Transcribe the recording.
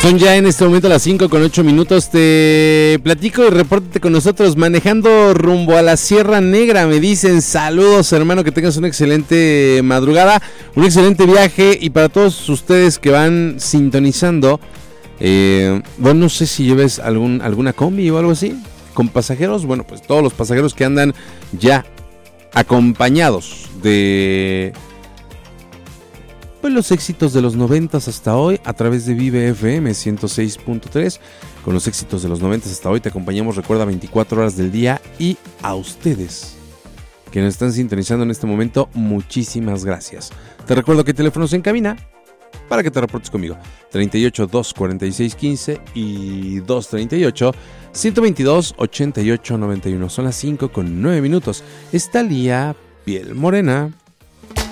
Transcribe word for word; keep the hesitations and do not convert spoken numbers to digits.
Son ya en este momento las cinco con ocho minutos. Te platico y repórtate con nosotros manejando rumbo a la Sierra Negra. Me dicen saludos, hermano, que tengas una excelente madrugada, un excelente viaje. Y para todos ustedes que van sintonizando, eh, bueno, no sé si lleves algún, alguna combi o algo así con pasajeros. Bueno, pues todos los pasajeros que andan ya acompañados de pues los éxitos de los noventas hasta hoy a través de Vive F M ciento seis punto tres. Con los éxitos de los noventas hasta hoy te acompañamos, recuerda, veinticuatro horas del día. Y a ustedes que nos están sintonizando en este momento, muchísimas gracias. Te recuerdo que teléfonos en cabina para que te reportes conmigo: treinta y ocho, dos cuarenta y seis, quince y dos treinta y ocho, ciento veintidós, ochenta y ocho, noventa y uno. Son las cinco con nueve minutos. Está Lía Piel Morena.